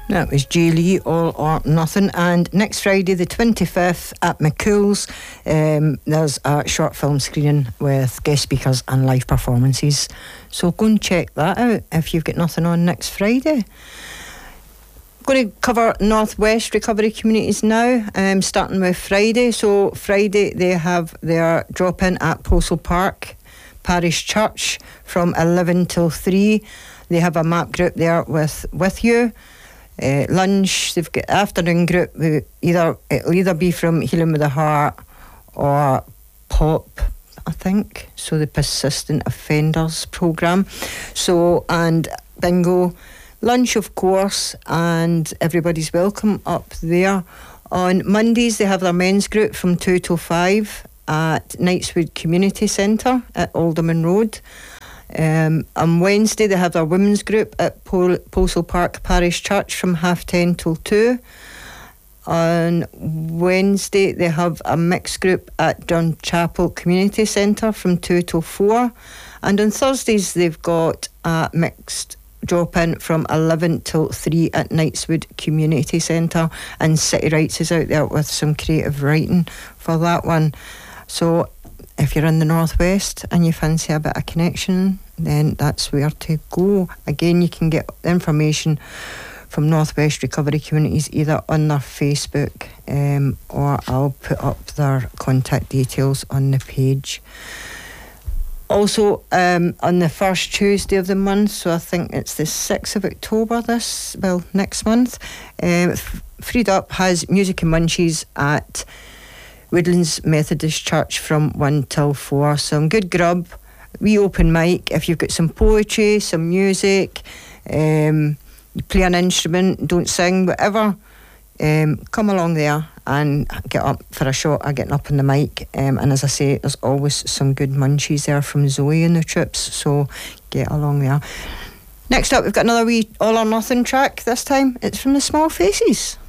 That was Jay Lee, All or Nothing. And next Friday, the 25th, at McCool's, there's a short film screening with guest speakers and live performances. So go and check that out if you've got nothing on next Friday. Going to cover Northwest Recovery Communities now, starting with Friday. So Friday, they have their drop-in at Postle Park Parish Church from 11 till 3. They have a map group there with you. Lunch, they've got afternoon group who it'll either be from Healing with the Heart or POP, I think, so the Persistent Offenders Programme. So, and bingo, lunch of course, and everybody's welcome up there. On Mondays they have their men's group from 2 till 5 at Knightswood Community Centre at Alderman Road. On Wednesday they have their women's group at Postle Park Parish Church from 10:30 till 2. On Wednesday they have a mixed group at Dunchapel Community Centre from 2 till 4. And on Thursdays they've got a mixed drop-in from 11 till 3 at Knightswood Community Centre, and City Rights is out there with some creative writing for that one. So if you're in the Northwest and you fancy a bit of connection, then that's where to go. Again, you can get information from Northwest Recovery Communities either on their Facebook, or I'll put up their contact details on the page. Also, on the first Tuesday of the month, so I think it's the 6th of October next month, Freed Up has Music and Munchies at Woodlands Methodist Church from 1 till 4. Some good grub, wee open mic. If you've got some poetry, some music, you play an instrument, don't sing, whatever, come along there and get up for a shot of getting up on the mic. And as I say, there's always some good munchies there from Zoe and the Troops, so get along there. Next up, we've got another wee All or Nothing track. This time it's from the Small Faces.